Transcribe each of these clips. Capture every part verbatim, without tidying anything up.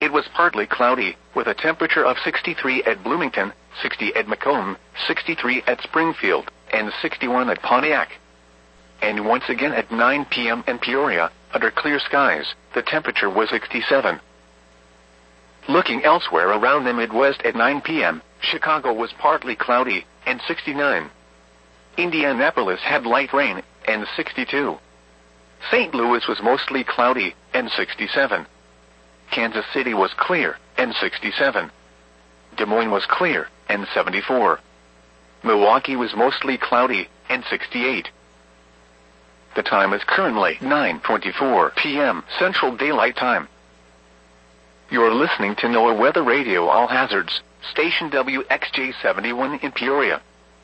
It was partly cloudy, with a temperature of sixty-three at Bloomington, sixty at Macomb, sixty-three at Springfield, and sixty-one at Pontiac. And once again at nine p m in Peoria, under clear skies, the temperature was sixty-seven. Looking elsewhere around the Midwest at nine p m, Chicago was partly cloudy, and sixty-nine. Indianapolis had light rain, and sixty-two. Saint Louis was mostly cloudy, and sixty-seven. Kansas City was clear, and sixty-seven. Des Moines was clear, and seventy-four. Milwaukee was mostly cloudy, and sixty-eight. The time is currently nine twenty-four p m Central Daylight Time. You're listening to NOAA Weather Radio All Hazards, station W X J seventy-one in Peoria.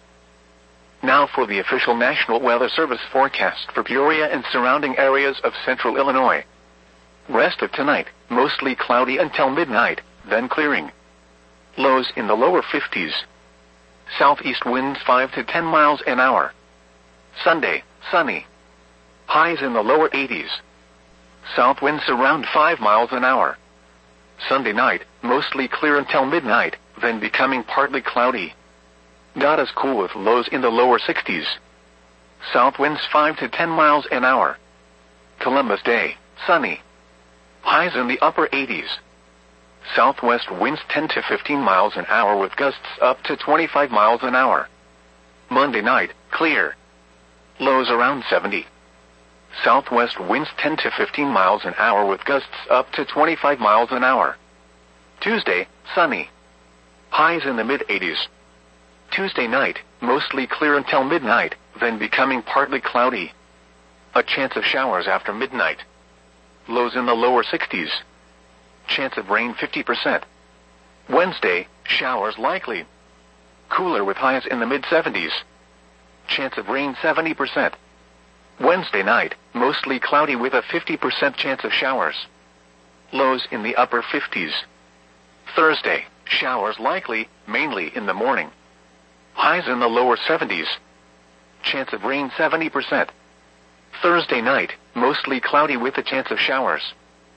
Now for the official National Weather Service forecast for Peoria and surrounding areas of central Illinois. Rest of tonight, mostly cloudy until midnight, then clearing. Lows in the lower fifties. Southeast winds five to ten miles an hour. Sunday, sunny. Highs in the lower eighties. South winds around five miles an hour. Sunday night, mostly clear until midnight, then becoming partly cloudy. Not as cool with lows in the lower sixties. South winds five to ten miles an hour. Columbus Day, sunny. Highs in the upper eighties. Southwest winds ten to fifteen miles an hour with gusts up to twenty-five miles an hour. Monday night, clear. Lows around seventy. Southwest winds ten to fifteen miles an hour with gusts up to twenty-five miles an hour. Tuesday, sunny. Highs in the mid-eighties. Tuesday night, mostly clear until midnight, then becoming partly cloudy. A chance of showers after midnight. Lows in the lower sixties. Chance of rain fifty percent. Wednesday, showers likely. Cooler with highs in the mid-seventies. Chance of rain seventy percent. Wednesday night, mostly cloudy with a fifty percent chance of showers. Lows in the upper fifties. Thursday, showers likely, mainly in the morning. Highs in the lower seventies. Chance of rain seventy percent. Thursday night, mostly cloudy with a chance of showers.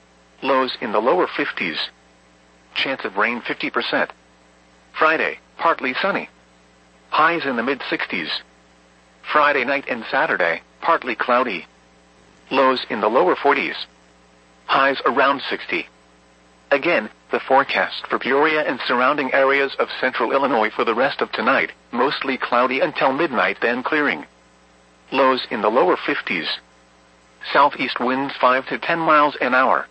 Lows in the lower fifties. Chance of rain fifty percent. Friday, partly sunny. Highs in the mid-sixties. Friday night and Saturday, partly cloudy. Lows in the lower forties. Highs around sixty. Again, the forecast for Peoria and surrounding areas of central Illinois for the rest of tonight, mostly cloudy until midnight, then clearing. Lows in the lower fifties. Southeast winds five to ten miles an hour.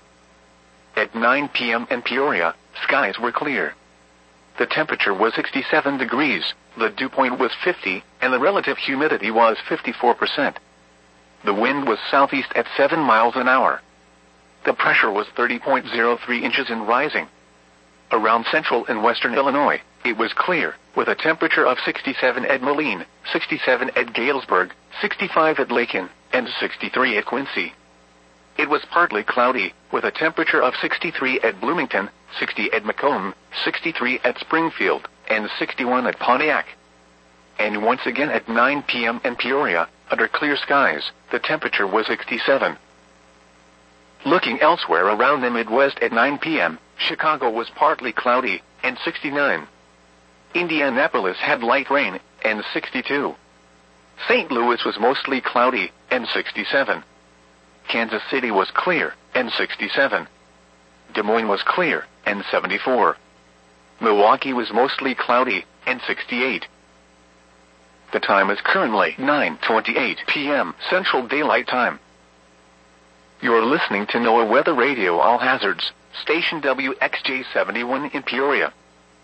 At nine p m in Peoria, skies were clear. The temperature was sixty-seven degrees, the dew point was fifty, and the relative humidity was fifty-four percent. The wind was southeast at seven miles an hour. The pressure was thirty point zero three inches and rising. Around central and western Illinois, it was clear, with a temperature of sixty-seven at Moline, sixty-seven at Galesburg, sixty-five at Lakin, and sixty-three at Quincy. It was partly cloudy, with a temperature of sixty-three at Bloomington, sixty at Macomb, sixty-three at Springfield, and sixty-one at Pontiac. And once again at nine p m in Peoria, under clear skies, the temperature was sixty-seven. Looking elsewhere around the Midwest at nine p m, Chicago was partly cloudy, and sixty-nine. Indianapolis had light rain, and sixty-two. Saint Louis was mostly cloudy, and sixty-seven. Kansas City was clear, and sixty-seven. Des Moines was clear, and seventy-four. Milwaukee was mostly cloudy, and sixty-eight. The time is currently nine twenty-eight p m Central Daylight Time. You're listening to NOAA Weather Radio All Hazards, station W X J seventy-one in Peoria.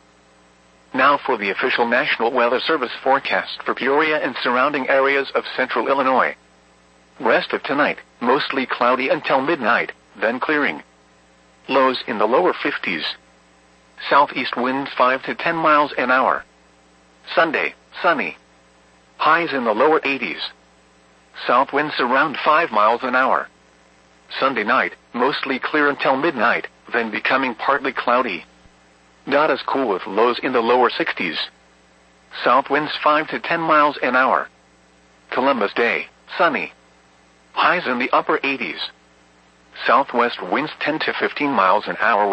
Now for the official National Weather Service forecast for Peoria and surrounding areas of central Illinois. Rest of tonight, mostly cloudy until midnight, then clearing. Lows in the lower fifties. Southeast winds five to ten miles an hour. Sunday, sunny. Highs in the lower eighties. South winds around five miles an hour. Sunday night, mostly clear until midnight, then becoming partly cloudy. Not as cool with lows in the lower sixties. South winds five to ten miles an hour. Columbus Day, sunny. Highs in the upper eighties. Southwest winds ten to fifteen miles an hour.